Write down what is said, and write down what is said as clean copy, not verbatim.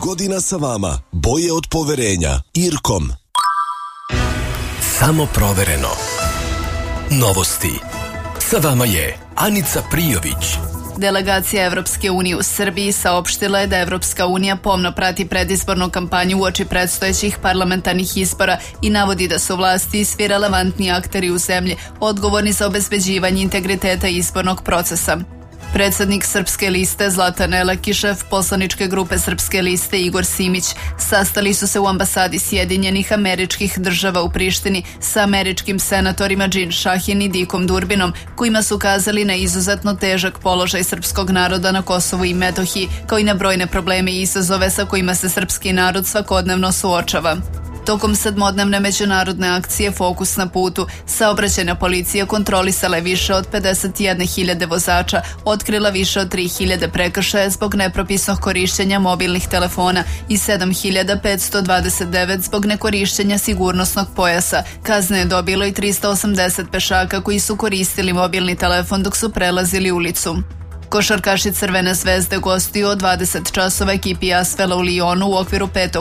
godina sa vama. Boje od poverenja. Irkom. Samo provereno. Novosti. Sa vama je Anica Prijović. Delegacija Evropske unije u Srbiji saopštila je da Evropska unija pomno prati predizbornu kampanju uoči predstojećih parlamentarnih izbora i navodi da su vlasti i svi relevantni akteri u zemlji odgovorni za obezbeđivanje integriteta izbornog procesa. Predsednik Srpske liste Zlatan Elek i šef poslaničke grupe Srpske liste Igor Simić sastali su se u ambasadi Sjedinjenih Američkih Država u Prištini sa američkim senatorima Džin Šahin i Dikom Durbinom, kojima su ukazali na izuzetno težak položaj srpskog naroda na Kosovu i Metohiji, kao i na brojne probleme i izazove sa kojima se srpski narod svakodnevno suočava. Tokom 7-dnevne međunarodne akcije Fokus na putu, saobraćajna policija kontrolisala je više od 51.000 vozača, otkrila više od 3.000 prekršaja zbog nepropisnog korišćenja mobilnih telefona i 7.529 zbog nekorišćenja sigurnosnog pojasa. Kazne je dobilo i 380 pešaka koji su koristili mobilni telefon dok su prelazili ulicu. Košarkaši Crvene zvezde gostuju od 20 časova ekipi Asvela u Lijonu u okviru 5.